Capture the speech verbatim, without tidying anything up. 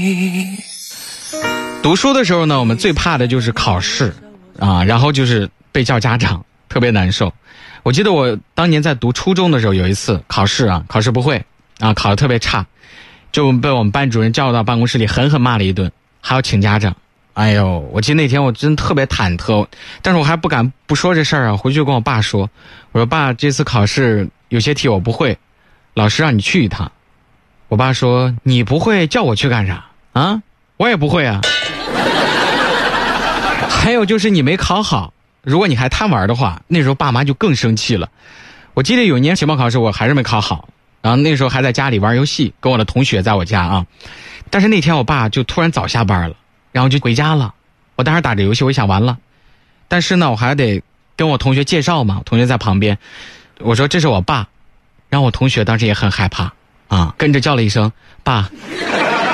读书的时候呢，我们最怕的就是考试啊，然后就是被叫家长，特别难受。我记得我当年在读初中的时候，有一次考试啊，考试不会啊，考得特别差，就被我们班主任叫到办公室里狠狠骂了一顿，还要请家长。哎呦，我记得那天我真特别忐忑，但是我还不敢不说这事儿啊，回去就跟我爸说，我说爸，这次考试有些题我不会，老师让你去一趟。我爸说你不会叫我去干啥啊？我也不会啊。还有就是你没考好，如果你还贪玩的话，那时候爸妈就更生气了。我记得有一年期末考试我还是没考好，然后那时候还在家里玩游戏，跟我的同学在我家啊。但是那天我爸就突然早下班了，然后就回家了。我当时打着游戏，我想完了，但是呢我还得跟我同学介绍嘛，同学在旁边，我说这是我爸，然后我同学当时也很害怕啊，跟着叫了一声爸。